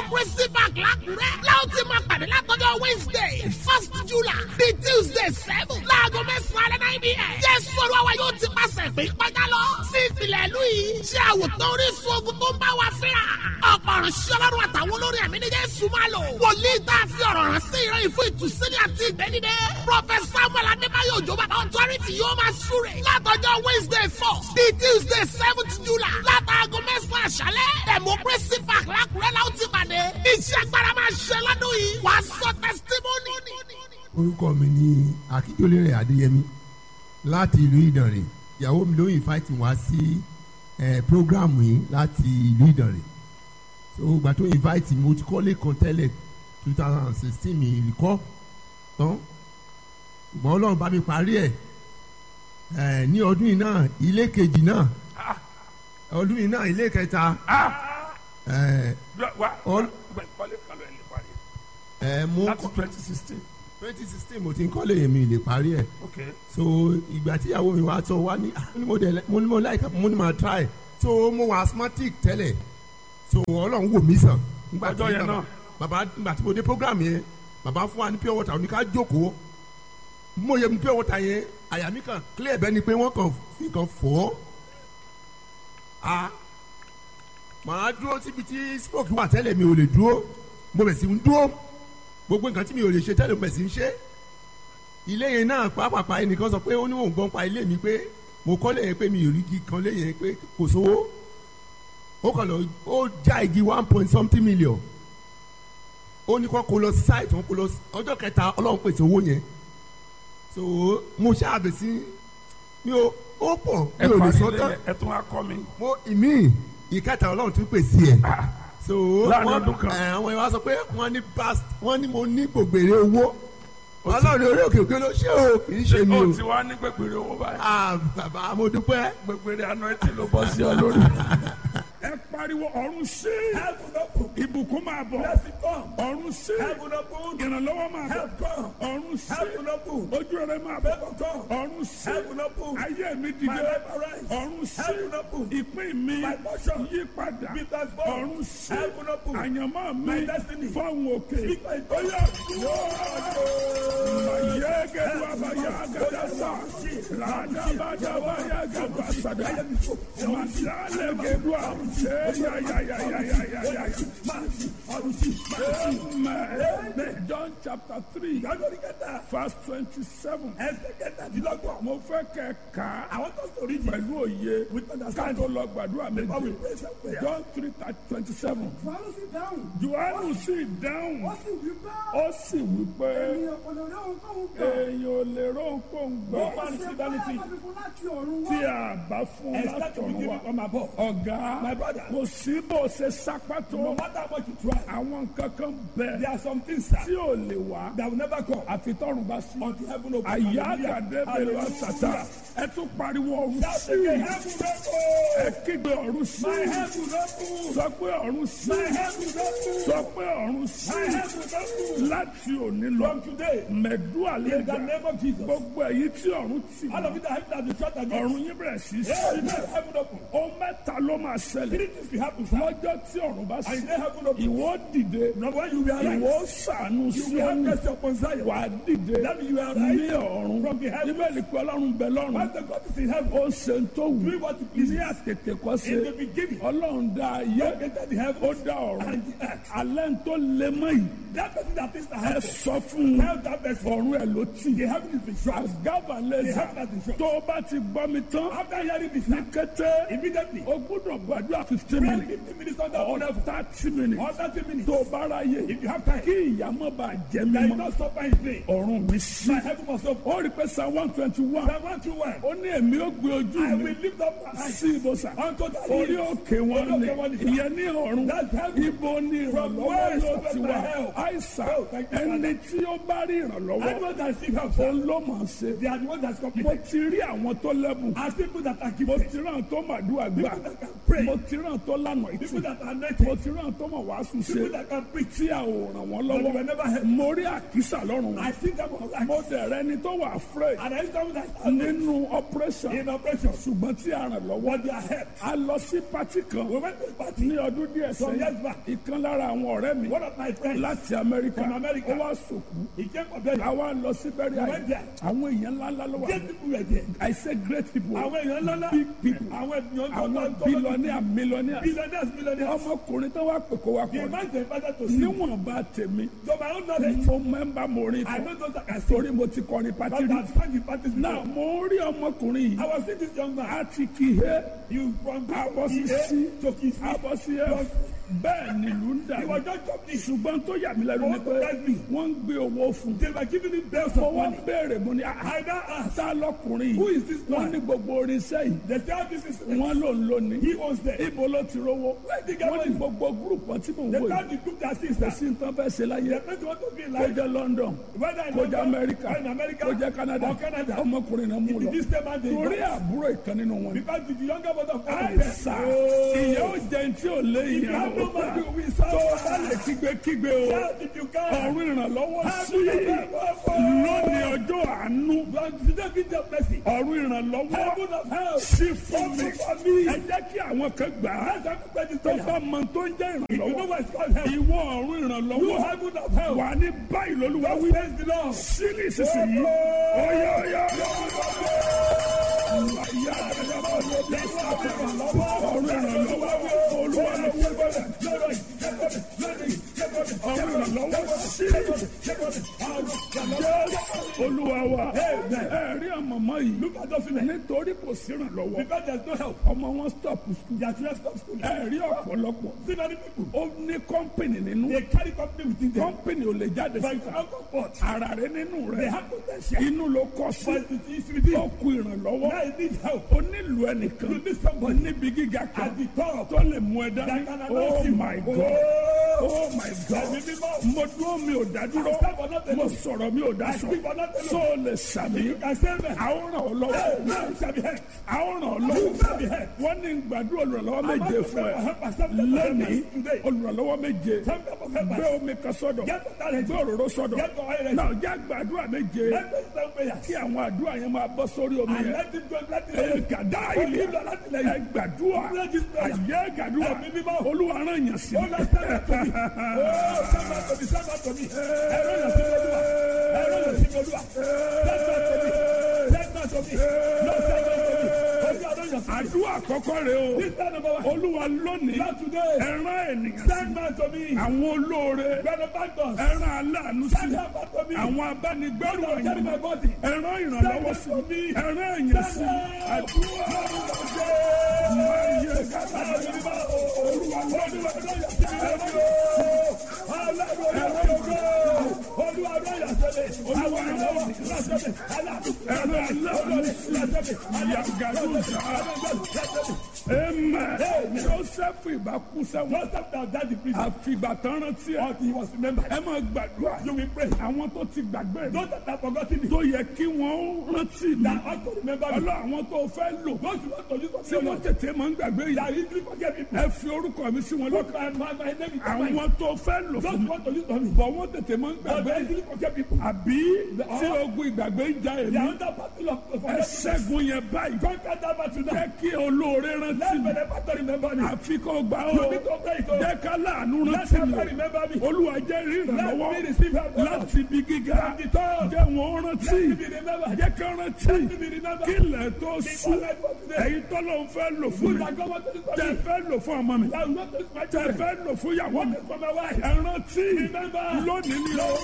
Democracy Park l'Àkúrẹ́. Láwùjọ máa pàdé látọjọ́ Wednesday 1st July di Tuesday 7 láago 9 a.m. Jésù Olúwa yóò ti pàṣẹ pé kọjá lọ sí ìpìlẹ̀ ìlú yìí. Ṣé àwòtán orísun ogun tó ń bá wa fínra? Ọ̀pọ̀ ọ̀rọ̀ sí Ọlọ́run àtàwọn olórí ẹ̀mí ní Jésù máa lò. Wòlíì tá a fi ọ̀rọ̀ rán sí ìran ìfún ìtúsílẹ̀ àti ìgbẹ́nidé. Prọfẹ̀t Samuel Adébáyọ̀ Òjó Bàbá Authority yóò máa súre. Látọjọ́ Wednesday 4 di Tuesday 7th July. Látàgọ́ 9 àṣálẹ́. Democracy Park l'Àkúrẹ́ la ó ti pàdé. Iṣẹ́ agbára máa ṣe lọ́dún yìí. Wàá sọ testimony. Orúkọ mi ni Akíndélé Adéyẹmí láti ìlú Ìdànrè. Ìyàwó mi ló invite wá sí program yìí láti ìlú Ìdànrè. So ìgbà tó invite mi mo ti kọ́lé kan tẹ́lẹ̀ 2016 mi ìrìkọ́ tán. Ṣùgbọ́n Ọlọ́run bá mi parí ẹ̀ ní ọdún yìí náà ilé kejì náà ọdún yìí náà ilé kẹta. Mo láti 2016 mo ti ń kọ́lé mi lè parí ẹ̀. So ìgbà tí ìyàwó mi wá sọ wá ní mo ní mo láìka mo ní ma try. So mo wà asthmatic tẹ́lẹ̀. So Ọlọ́run wò mí sàn. ọjọ́ yẹn náà bàbá nígbà tí mo dé program yẹn bàbá fún wa ní pure water oníká jókòó. Mo yẹ mi pure water yẹn àyà mi kan clear bẹ́ẹ̀ ni pé wọ́n kàn fi kan fọ́. Màá dúró síbi tí smoke wà tẹ́lẹ̀ mi ò lè dúró. Mo bẹ̀ sí ń dúró. Gbogbo nǹkan tí mi ò lè ṣe tẹ́lẹ̀ mo bẹ̀ sí ń ṣe. Ilé yẹn náà pàápàá ẹnìkan sọ pé ó ní òun gbọ́n pa ilé mi pé mo kọ́ lẹ́yìn pé mi ò rí igi kan lẹ́yìn pé kò sówó. Ó kàn lọ ó já igi 1 million. Ó ní kó lọ sí site wọn kó lọ ọjọ́ kẹta Ọlọ́run pèsè owó yẹn. So mo ṣáàbẹ̀ sí mi ò ó pọ̀ mi ò lè sọ tán. ẹ tún wá kọ́ mi. Mo ìmí ìkẹta Ọlọ́run tún pèsè ẹ̀. So láàrin ọdún kan àwọn ìwà sọ pé wọ́n ní mo ní gbògbèrè owó. Ọlọ́run orí òkè òkè ló ṣe o kì í ṣe mi o. ó ti wá ní gbègbèrè owó báyìí. Bàbá mo dúpẹ́. gbègbèrè àná ẹ ti ló bọ́ sí ọ lórí. ẹ pariwo ọ̀run sí. ìbùkún máa bọ̀. ọ̀run sí. ìrànlọ́wọ́ máa bọ̀. ọ̀run sí. ojú rere máa bọ̀. ọ̀run sí. ayé mi dìde. ọ̀run sí. ìpín mi yí padà. ọ̀run sí. àyànmọ́ mi fọ́hùn òkè. Mayege wabaya gadasa, lada bada waya gadasada, masale gedwa, John chapter 3, verse 27. Mo fẹ́ kẹ́ ká pẹ̀lú òye ká tó lọ gbàdúrà méje. John 3:27. Jòhánù sì dáhùn, ó sì wí pé èèyàn ò lè rónkóhun gbọ́ tí a bá fún látọ̀run wa. Ọ̀gá kò sí bó ṣe sápá tó àwọn nǹkan kan bẹ̀ tí ò lè wá àfi tọ́run bá sí. àyà àgàdé bèrè wá sàtà ẹ tún pariwo ọ̀run sí ẹ kígbe ọ̀run sí sọ pé ọ̀run sí sọ pé ọ̀run sí láti òní lọ mẹ̀dúà lẹ́gà gbogbo èyí tí ọ̀run tì ọ̀run yín bẹ̀rẹ̀ sí sí ó mẹ́ta ló máa ṣẹlẹ̀ lọ́jọ́ tí ọ̀run bá sí ìwọ dìde ìwọ ṣàánú sí ọ̀run wà á dìde ní ọ̀run níbẹ̀ ni pé ọlọ́run bẹ lọ́run ó ṣe ń tó wù ní àtètè kọ́ ṣe ọlọ́run dá ayé ó dá ọ̀run alẹ́ ń tó lé mọ́ yìí ẹ sọ fún ọ̀run ẹ̀ ló tì àgàbà lẹ́sà tó o bá ti gbọ́ mi tán ní kété o gbọ́dọ̀ gbàdúrà 15 minutes or 30 minutes tó o bá ra yé kí ìyàmọ́ bá jẹ́ mi mọ́ ọ̀run mi sí ó rí pé Psalm 121 ó ní èmi ó gbé ojú mi sí ibùsà orí òkè wọn ni ìyẹn ní ọ̀run ibo ni ìrànlọ́wọ́ yóò ti wà àìsàn ẹni tí ó bá rí ìrànlọ́wọ́ ó ló máa ṣe mo ti rí àwọn tó lẹ́bùn mo ti rán tó màdúrà gbà mo ti rán tó lànà ìtì mo ti rán tó mọ̀ wàásù ṣe tí a ò ràn wọ́n lọ́wọ́ mo rí àkísà lọ́rùn. I see them on mo dẹ̀rẹ́ ni tó wà afraid. and I see them that nínú operation. in operation. ṣùgbọ́n tí a ràn lọ́wọ́. What they are help. a lọ sí pati kan. We went to a party. ní ọdún díẹ̀ Some years sẹ́yìn. back. ìkan lára àwọn ọ̀rẹ́ mi. One of my friends. láti Amẹ́ríkà. From America. ó wá sòkú. He came from there. àwa lọ sí bẹ́rẹ̀ We went àyè. there. àwọn èèyàn ńláńlá ló wà. Great people were there. I say great people. Àwọn èèyàn ńláńlá. big people. Àwọn èèyàn àwọn billionaire millionaire. billionaires. ọmọkùnrin tó wá pè kó wá The kọ́. man is invited to see. níwọ̀n bá tèmi. To my own knowledge. mo mẹ́mbà mo rí I kọ́. know those that can sing. torí mo ti kọrin pati But rí. I've sang the parties náà before. mo rí ọmọkùnrin I yìí. was seeing this young man. a ti kì í hẹ́. You from abọ́sísí to kiss. abọ́síyẹ́ bẹ́ẹ̀ nílùú ń dà. He was just jumping. ṣùgbọ́n tó yà mí lẹ́nu ni pé wọ́n ń gbé owó fún. They were giving him bells mo of wá money. béèrè mo ní I now asked, ta lọkùnrin who yìí. is this wọ́n man? ní gbogbo oríṣẹ́ yìí. They say, this is wọ́n ló ń lò ní. he owns them. ibo ló ti rówó. Where did he get wọ́n ní money? gbogbo gúrùpù tí mò ń They wò tell yìí. the group that sees kò that. sí nǹkan fẹ́ ṣe láyé. They don't want to be kó like jẹ́ London whether in kó jẹ́ London Amẹ́ríkà or in America kó jẹ́ Canada or Canada. ọmọkùnrin náà mú It lọ. is this man they torí got. àbúrò ìkan nínú wọn. Because the younger brother of àìsà ìyá ò jẹun tí ò lé If you ìyá have no ò money, gbà. we tó o bá serve. lè kígbe o. Shout if you can. ọ̀run ìrànlọ́wọ́ sí Heaven lónìí ọjọ́ àánú. ọ̀run ìrànlọ́wọ́ sí fún mi. ẹ jẹ́ kí àwọn kan gbà á. tó bá mọ tó ń jẹ́ ìrànlọ́wọ́. ìwọ ọ̀run ìrànlọ́wọ́. wà ní báyìí lólúwa wí. sílì ìsinsìnyí. ọ̀yọ̀ ọ̀yọ̀. ọ̀run ìrànlọ́wọ́. olúwa ló wí bọ́lẹ̀. ọ̀run ìrànlọ́wọ́ sí. olúwa wa. ẹ̀rí àmọ̀mọ́ yìí. nítorí kò sí ìrànlọ́wọ́. ọmọ wọn stop school. ẹ̀rí ọ̀pọ̀lọpọ̀. ó ní kọ́mpìnì nínú. kọ́mpìnì ò lè jáde síta. ara rẹ nínú rẹ. inú ló kọ́ sí. ó kú ìrànlọ́wọ́. ó nílò ẹnìkan. níbi gíga kan. tó lè mú ẹ dání. oh my god. oh my god. mo dúró mi ò dádúró. mo sọ̀rọ̀ mi ò dásọ. so lè sàmì. àwòrán ọlọ́wọ́. àwòrán ọlọ́wọ́. wọ́n ní gbàdúrà olùrànlọ́wọ́ méje fún ẹ. lónìí olùrànlọ́wọ́ méje. gbé omi kan sọ́dọ̀. gbé òróró sọ́dọ̀. náà jẹ́ gbàdúrà méje. kí àwọn àdúrà yẹn máa bọ́ sórí omi yẹn. gàdá ilé ẹ gbàdúrà. àyè gàdúrà. olúwa rán yàn sí. àdúrà àkọ́kọ́ rẹ o. olúwa lónìí. ẹran ènìyàn sí. àwọn olóore. ẹran aláàánú sí. àwọn abánigbẹ́rù ọ̀yàn. ẹran ìrànlọ́wọ́ sí. ẹran èèyàn sí. àdúrà máa yẹ gàdá. olúwa Joseph ìbá kú sẹ́wọ̀n. àfìgbà tán rántí ẹ. ẹ máa gbàdúrà. àwọn tó ti gbàgbé. tó yẹ kí wọ́n rántí mi. ọlọ́ àwọn tó fẹ́ lò. tí wọ́n tètè máa ń gbàgbé yìí. ẹ fi orúkọ mi sí wọn lọ́kàn. àwọn tó fẹ́ lò fún mi. bọ̀ wọ́n tètè máa ń gbàgbé. àbí tí ogun ìgbàgbé ń ja èmi. ẹ ṣẹ́gun yẹn báyìí. jẹ́ kí olóore rántí mi. àfi kò gbà ó. jẹ́ ká láàánú rántí mi. Olúwa jẹ́ ìrànlọ́wọ́ láti ibi gíga. jẹ́ wọn rántí. jẹ́ ká rántí. kí ilẹ̀ tó sùn. èyí tó ló ń fẹ́ lò fún mi. tẹ́ fẹ́ lò fún ọmọ mi. tẹ́ fẹ́ lò fún ìyàwó mi. ẹ rántí. lónìí ni ó.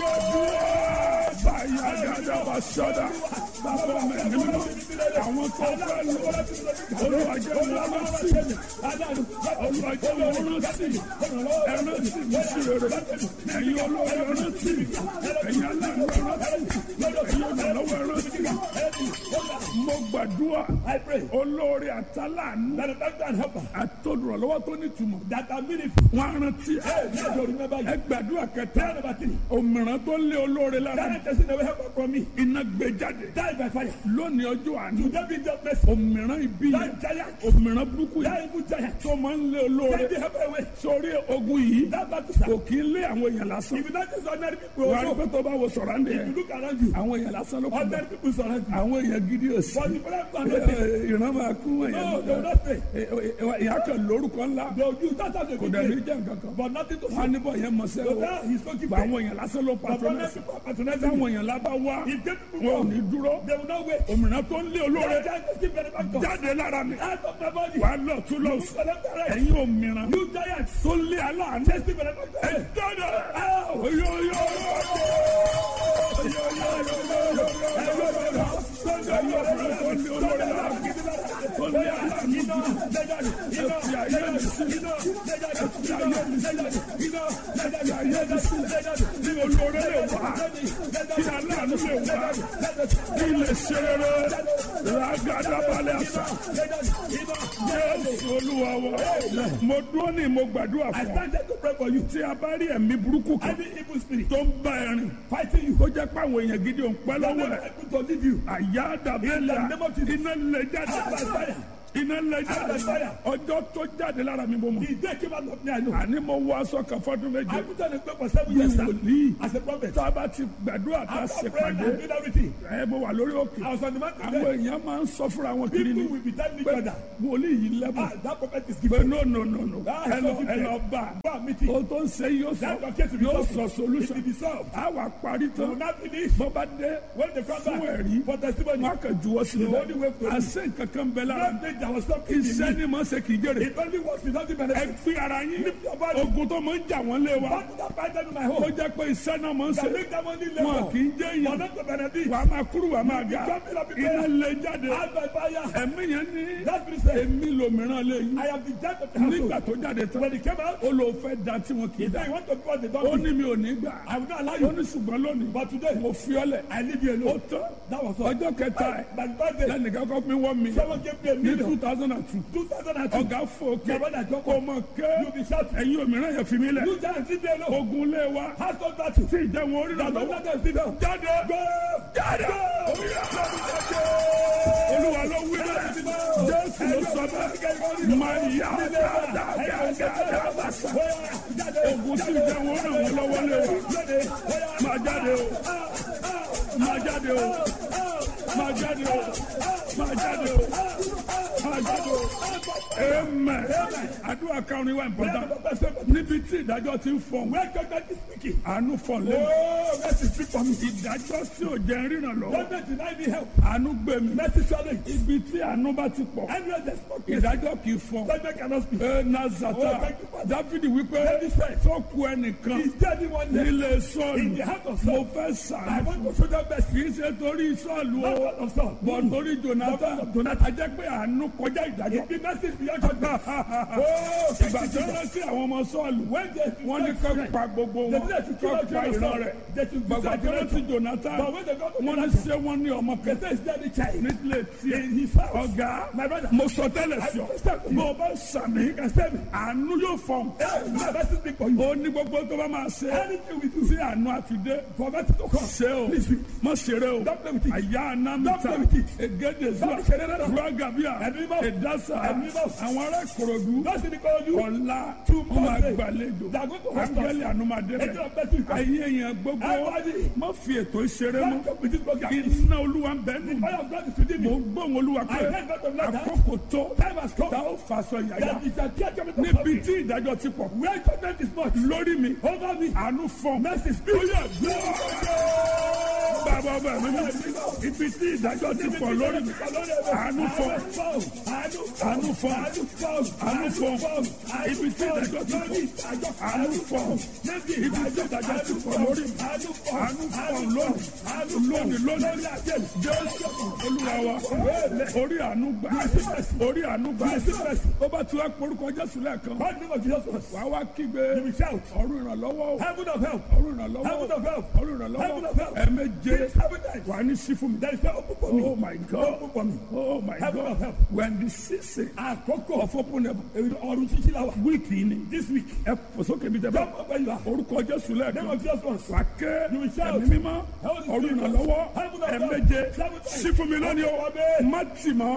báyà dáadáa wà sọ́dà. bàbá mi nínú. àwọn tó fẹ́ lò. Olúwa jẹ́ wọn rántí. Olúwa jẹ́ wọn rántí. ẹ rántí mi sí rere. ẹ̀yin olóore rántí. ẹ̀yin aláàánú rántí. ẹ̀yin olùrànlọ́wọ́ rántí. mo gbàdúrà. olóore àtàlánú. àtolùrànlọ́wọ́ tó nítumọ̀. wọ́n rántí. ẹ gbàdúrà kẹta. òmìrán tó lé olóore lára. iná gbé jáde. died by fire. lónìí ọjọ́ àná. Today be just mercy. òmìrán ibi That yẹn. giant. òmìrán burúkú That yẹn. evil giant. tó máa ń lé Take olóore. the help away. sórí ogun yìí. That battle, sir. kò kí ń lé àwọn èèyàn lásán. If you not just ordinary people, wà á rí also, pé tó bá wo sọ̀rọ̀ àndé if yẹn. you look around you, àwọn èèyàn lásán ló kù. ordinary people surround you. àwọn èèyàn gidi ò sí. But the people are not there. ìran máa kú No, they will èèyàn. not stay. ìyá kan lórúkọ ńlá. They will use that as a kò good dẹ̀ ní name. jẹ́ nǹkan kan. But nothing to wọ́n á say. níbọ̀ yẹn mọ̀ So sẹ́wọ̀. now he's so gba àwọn èèyàn lásán ló But ordinary patronẹ́sì. people are patronizing táwọn you. èèyàn lábá wá. If they people wọn ò go, ní dúró. they will not wait. òmìnira tó ń lé olóore. That giant is still very back up. jáde lára mi. Out of my body. wà á lọ tún lọ sùn. Collect the rest. ẹ̀yin òmìnira. You giants. tó lé aláàánú. They still very back up. ẹ jáde. mo dúró ní mo gbàdúrà I fún ọ. started to pray for you. tí a bá rí ẹ̀mí burúkú kan Any evil spirit tó ń bá ẹ rìn fighting you. tó jẹ́ pé àwọn èèyàn gidi ò ń pẹ́ They lọ́wọ́ are ẹ̀. able to leave you. àyà dàbẹ́là iná lè jáde Out by fire. iná lè jáde ọjọ́ tó jáde lára mi mo mọ̀. The day came out of me, I know. àní mo wọ aṣọ kan fọ́dún méje. I put on a prayer for 7 years sir, wòlíì as a prophet. tá a bá ti gbàdúrà tá a After ṣe praying pàdé and doing everything, ẹ mo wà lórí òkè. I was on the mountain àwọn there. èèyàn máa ń sọ fúnra wọn kiri People ni will be telling each pé other, wòlíì yìí lẹ́bùn. that prophet is pé gifted. no ẹ lọ bá Go and meet him. o tó ń ṣe yóò That sọ your case will be yóò solved. sọ It solution. will be solved. a wà parí You will tán not finish. bó bá dé When they come fún back ẹ̀rí for testimony, wọn kà juwọ́ the only way sílẹ̀ to àṣẹ nǹkan kan bẹ lára don't think there was something in iṣẹ́ me. ni mo ṣe kì í jèrè. It only works without the ẹ benefit. fi ara yín Lift your body. ogun tó máa ń jà wọ́n lé wa What did I find them in my ó home? jẹ́ pé iṣẹ́ náà máa ń ṣe That make them only wọn labor. kì í jẹ́ For èèyàn not to benefit. wà á máa kúrú wà á máa ga Jumping up in iná prayer. lè jáde Out by fire. ẹ̀mí yẹn ní That spirit said, èmi lòmíràn lè yín I am the judge of the nígbà household. tó jáde tán When he came out, ó lò fẹ́ da tí wọn kì í he da said, you want to be what they ó don't ní do. mi ò ní gbà I will not allow ó you. ní ṣùgbọ́n lónìí But today, mo fi ọ́ lẹ̀ I leave you ó alone. tán That was all. ọjọ́ kẹta ẹ̀ By the birthday, lẹ́nìkan kọ́ mi wọ́n mi someone gave me a ní million. 2002 2002. ọ̀gá fòkè My brother Joko, kò mọ̀ ké you'll be shouting. ẹ̀yin òmíràn yẹn fi mí lẹ̀ You giants leave me alone. ogun lé wa Household battle. tí ìjẹun orí rà That don't lọ́wọ́ let them sit down. jáde Go! jáde olúwa ló wí bẹ́ẹ̀ jésù ló sọ bẹ́ẹ̀ máa yá dáadáa bàṣà ogun tí ìjẹun orí ràn wọ́n lọ́wọ́ lé wa máa jáde o máa jáde o máa jáde o máa jáde o máa jáde o amen àdúrà karùn-ún wa important níbi tí ìdájọ́ ti ń fọ̀n Where God is speaking. àánú fọ̀n lé Oh, mercy speak for me. ìdájọ́ tí ò jẹ́ ríran lọ́wọ́ Don't deny me help. àánú gbé mi Mercy swallow it. ibi tí àánú bá ti pọ̀ Anywhere there's spoken. ìdájọ́ kì í fọ̀n. Judgment cannot speak. Nazata Oh, thank you, Father. Dáfídì wípé David said, tó ku ẹnìkan Is there anyone left nílé in Sọ́ọ̀lù the heart of mo Saul? fẹ́ I sàánú want to show them mercy. kì í ṣe torí Sọ́ọ̀lù Not o part of Saul. bọ̀ torí Jonathan Jonathan. a jẹ́ pé àánú kọjá ìdájọ́. It be mercy beyond judgment. Oh, ìgbà tó rántí àwọn ọmọ Sọ́ọ̀lù when they wọ́n ní kọ́ pa gbogbo they wọn did to kill kọ́ out pa ìran Jonathan. rẹ̀ They should gbàgbà tó rántí Jonathan But when they got to wọ́n ní Jonathan, ṣé wọ́n ní ọmọ they kan say, is there any child? nílé tiẹ̀ In his house. ọ̀gá My brother. mo sọ tẹ́lẹ̀ sí ọ I understand. bó o bá sàmì You can tell me. àánú yóò fọ̀n. Hey, mercy speak for you. ó ní gbogbo tó bá máa ṣe Anything we do. tí àánú àfidé For mercy to come. ṣe o Please speak. mọ ṣeré o Don't play with it. àyà Don't anamita play with it. egede zuwa Don't ṣeré rárá. rugabia Ẹ̀mí mọ́. edasa Ẹ̀mí mọ́. àwọn ará Ìkòròdú Mercy to call you. ọ̀la Tomorrow. wọn máa gbàlejò They are going to host us. ángẹ́lì ànúmadé Angel rẹ̀ of mercy will come. ayé yẹn gbogbo Everybody. má fi ètò ìṣeré Don't mọ́ come with this program. iná olúwa ń bẹ nù Fire of God is within mo me. ń gbóhùn olúwa pé I heard God of that. àkókò tó Time has come. tá ó fàṣọ yàyà That is a tear coming to níbi something. tí ìdájọ́ ti pọ̀ Where judgment is much. lórí mi Over me. àánú fọ́n Mercy speak. ó yẹ gbọ́ bàbá ọba mi ibi tí ìdájọ́ ti pọ̀ lórí mi àánú fọ́n àánú fọ́n àánú fọ́n ibi tí ìdájọ́ ti pọ̀ àánú fọ́n ibi tí ìdájọ́ ti pọ̀ lórí mi àánú fọ́n lónìí Jésù Olúwa wa orí àánú gbà orí àánú gbà ó bá tún wá porúkọ Jésù lẹ́ẹ̀kan What name of Jesus was? wàá wá kígbe You will shout. ọ̀run ìrànlọ́wọ́ Heaven of help. ọ̀run ìrànlọ́wọ́ Heaven of help. ọ̀run Heaven ìrànlọ́wọ́ of help. ẹ̀ẹ̀méje rere wà ní sí fún mi. Oh my God. Oh my God. When the season àkókò of open heaven ọ̀run títí la wà. Wíìkì ni this week ẹ fòsókè mi tẹ́lẹ̀. Orúkọ Jésù lẹ́ẹ̀kan. Wà ké ẹ̀mí mímọ́ ọ̀run ìrànlọ́wọ́ ẹ̀mẹ́jẹ sí fún mi lónìí o. Má tì mọ́.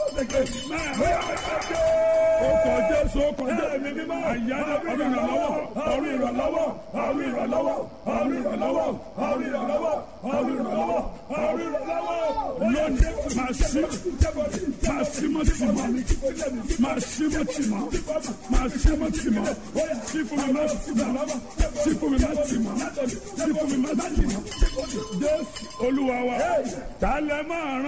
Orúkọ Jésù orúkọ Jésù àyájọ́ ọ̀run ìrànlọ́wọ́ ọ̀run ìrànlọ́wọ́ ọ̀run ìrànlọ́wọ́ ọ̀run ìrànlọ́wọ́ ọ̀run ìrànlọ́wọ́ ọ̀run ìrànlọ́wọ́ ọ̀run ìrànlọ́wọ́ lónìí máa sí mọ́ tì mọ́ máa sí mọ́ tì mọ́ máa sí mọ́ tì mọ́ sí fún mi má tì mọ́ sí fún mi má tì mọ́ sí fún mi má tì mọ́ Jésù Olúwa wa ta lẹ máa rán.